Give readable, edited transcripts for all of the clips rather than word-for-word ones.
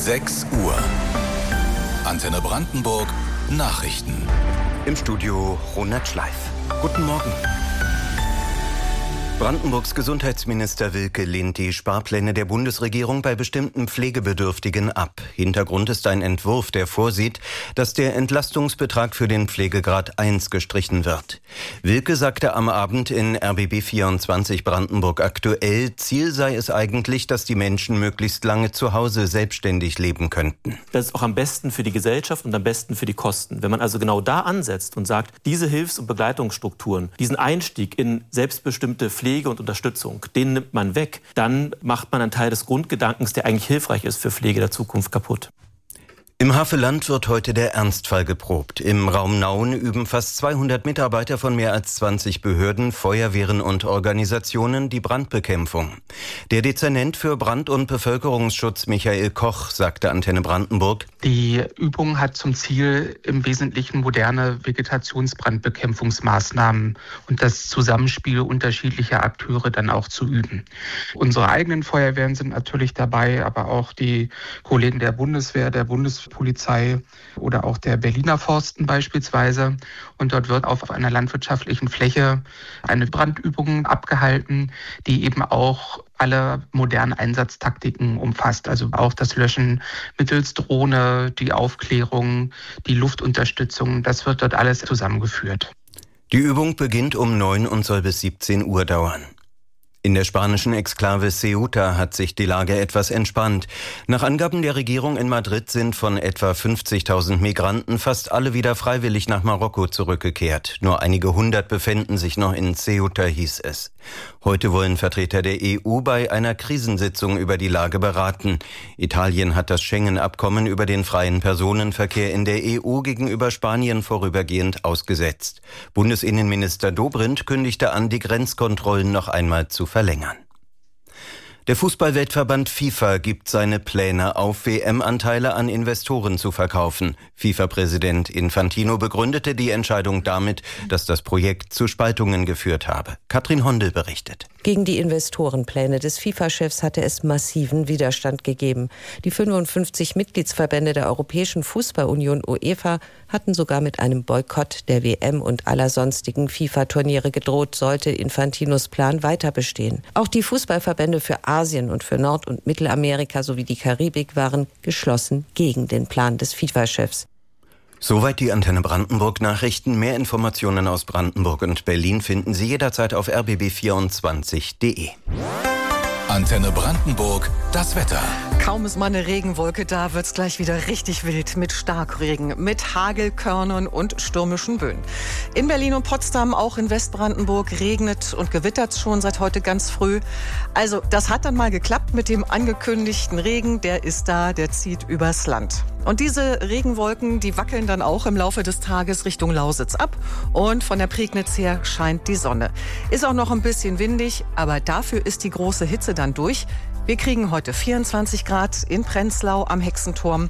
6 Uhr. Antenne Brandenburg Nachrichten. Im Studio Ronald Schleif. Guten Morgen. Brandenburgs Gesundheitsminister Wilke lehnt die Sparpläne der Bundesregierung bei bestimmten Pflegebedürftigen ab. Hintergrund ist ein Entwurf, der vorsieht, dass der Entlastungsbetrag für den Pflegegrad 1 gestrichen wird. Wilke sagte am Abend in RBB 24 Brandenburg aktuell, Ziel sei es eigentlich, dass die Menschen möglichst lange zu Hause selbstständig leben könnten. Das ist auch am besten für die Gesellschaft und am besten für die Kosten. Wenn man also genau da ansetzt und sagt, diese Hilfs- und Begleitungsstrukturen, diesen Einstieg in selbstbestimmte Pflege und Unterstützung, den nimmt man weg, dann macht man einen Teil des Grundgedankens, der eigentlich hilfreich ist für Pflege der Zukunft, kaputt. Im Havelland wird heute der Ernstfall geprobt. Im Raum Nauen üben fast 200 Mitarbeiter von mehr als 20 Behörden, Feuerwehren und Organisationen die Brandbekämpfung. Der Dezernent für Brand- und Bevölkerungsschutz Michael Koch sagte Antenne Brandenburg: Die Übung hat zum Ziel, im Wesentlichen moderne Vegetationsbrandbekämpfungsmaßnahmen und das Zusammenspiel unterschiedlicher Akteure dann auch zu üben. Unsere eigenen Feuerwehren sind natürlich dabei, aber auch die Kollegen der Bundeswehr, der Bundespolizei oder auch der Berliner Forsten beispielsweise. Und dort wird auf einer landwirtschaftlichen Fläche eine Brandübung abgehalten, die eben auch alle modernen Einsatztaktiken umfasst. Also auch das Löschen mittels Drohne, die Aufklärung, die Luftunterstützung. Das wird dort alles zusammengeführt. Die Übung beginnt um 9 und soll bis 17 Uhr dauern. In der spanischen Exklave Ceuta hat sich die Lage etwas entspannt. Nach Angaben der Regierung in Madrid sind von etwa 50.000 Migranten fast alle wieder freiwillig nach Marokko zurückgekehrt. Nur einige hundert befinden sich noch in Ceuta, hieß es. Heute wollen Vertreter der EU bei einer Krisensitzung über die Lage beraten. Italien hat das Schengen-Abkommen über den freien Personenverkehr in der EU gegenüber Spanien vorübergehend ausgesetzt. Bundesinnenminister Dobrindt kündigte an, die Grenzkontrollen noch einmal zu verlängern. Der Fußballweltverband FIFA gibt seine Pläne auf, WM-Anteile an Investoren zu verkaufen. FIFA-Präsident Infantino begründete die Entscheidung damit, dass das Projekt zu Spaltungen geführt habe. Katrin Hondel berichtet. Gegen die Investorenpläne des FIFA-Chefs hatte es massiven Widerstand gegeben. Die 55 Mitgliedsverbände der Europäischen Fußballunion UEFA hatten sogar mit einem Boykott der WM und aller sonstigen FIFA-Turniere gedroht, sollte Infantinos Plan weiter bestehen. Auch die Fußballverbände für Asien und für Nord- und Mittelamerika sowie die Karibik waren geschlossen gegen den Plan des FIFA-Chefs. Soweit die Antenne Brandenburg Nachrichten. Mehr Informationen aus Brandenburg und Berlin finden Sie jederzeit auf rbb24.de. Antenne Brandenburg, das Wetter. Kaum ist mal eine Regenwolke da, wird's gleich wieder richtig wild mit Starkregen, mit Hagelkörnern und stürmischen Böen. In Berlin und Potsdam, auch in Westbrandenburg, regnet und gewittert schon seit heute ganz früh. Also das hat dann mal geklappt mit dem angekündigten Regen. Der ist da, der zieht übers Land. Und diese Regenwolken, die wackeln dann auch im Laufe des Tages Richtung Lausitz ab. Und von der Prignitz her scheint die Sonne. Ist auch noch ein bisschen windig, aber dafür ist die große Hitze dann durch. Wir kriegen heute 24 Grad in Prenzlau am Hexenturm,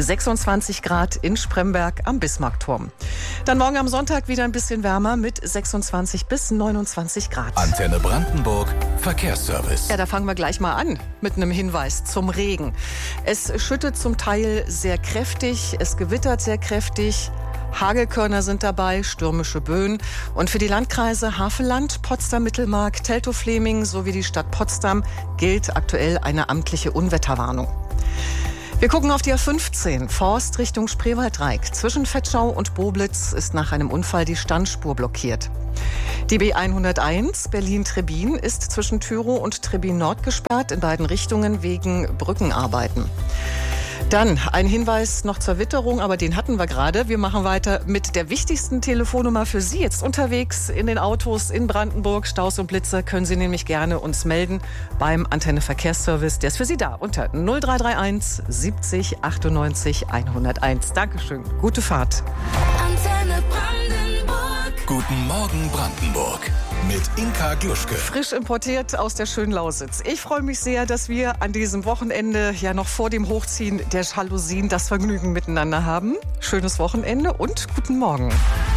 26 Grad in Spremberg am Bismarckturm. Dann morgen am Sonntag wieder ein bisschen wärmer mit 26 bis 29 Grad. Antenne Brandenburg, Verkehrsservice. Ja, da fangen wir gleich mal an mit einem Hinweis zum Regen. Es schüttet zum Teil sehr kräftig, es gewittert sehr kräftig. Hagelkörner sind dabei, stürmische Böen. Und für die Landkreise Havelland, Potsdam-Mittelmark, Teltow-Fleming sowie die Stadt Potsdam gilt aktuell eine amtliche Unwetterwarnung. Wir gucken auf die A15, Forst Richtung Spreewaldreik. Zwischen Vetschau und Boblitz ist nach einem Unfall die Standspur blockiert. Die B101 Berlin-Trebin ist zwischen Tyrow und Trebin Nord gesperrt, in beiden Richtungen wegen Brückenarbeiten. Dann ein Hinweis noch zur Witterung, aber den hatten wir gerade. Wir machen weiter mit der wichtigsten Telefonnummer für Sie jetzt unterwegs in den Autos in Brandenburg. Staus und Blitze können Sie nämlich gerne uns melden beim Antenne Verkehrsservice. Der ist für Sie da unter 0331 70 98 101. Dankeschön. Gute Fahrt. Antenne Brandenburg. Guten Morgen Brandenburg. Mit Inka Gluschke. Frisch importiert aus der schönen Lausitz. Ich freue mich sehr, dass wir an diesem Wochenende ja noch vor dem Hochziehen der Jalousien das Vergnügen miteinander haben. Schönes Wochenende und guten Morgen.